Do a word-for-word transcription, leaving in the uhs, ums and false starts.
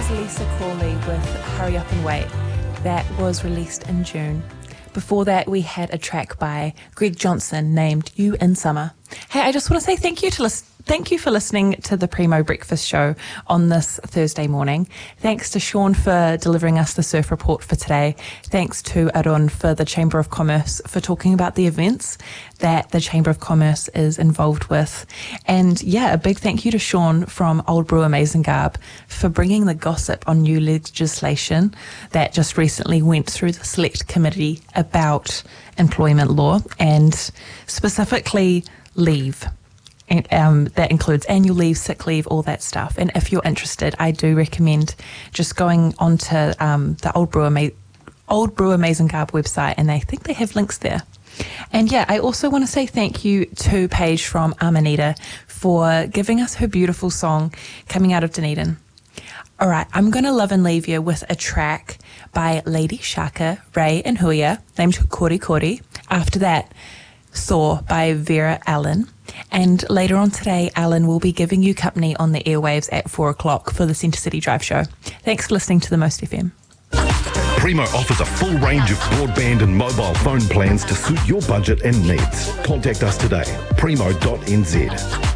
Lisa Crawley with Hurry Up and Wait. That was released in June. Before that, we had a track by Greg Johnson named You in Summer. Hey, I just want to say thank you to listen. Thank you for listening to the Primo Breakfast Show on this Thursday morning. Thanks to Sean for delivering us the surf report for today. Thanks to Arun for the Chamber of Commerce for talking about the events that the Chamber of Commerce is involved with. And yeah, a big thank you to Sean from Old Brew Amazing Garb for bringing the gossip on new legislation that just recently went through the select committee about employment law and specifically leave. Um, that includes annual leave, sick leave, all that stuff. And if you're interested, I do recommend just going onto um, the Old Brew, Ama- Old Brew Amazing Garb website, and I think they have links there. And yeah, I also want to say thank you to Paige from Amanita for giving us her beautiful song coming out of Dunedin. All right, I'm going to love and leave you with a track by Lady Shaka, Ray and Huia, named Kori Kori. After that, Soar by Vera Allen. And later on today, Alan will be giving you company on the airwaves at four o'clock for the Centre City Drive Show. Thanks for listening to the Most F M. Primo offers a full range of broadband and mobile phone plans to suit your budget and needs. Contact us today, primo dot n z.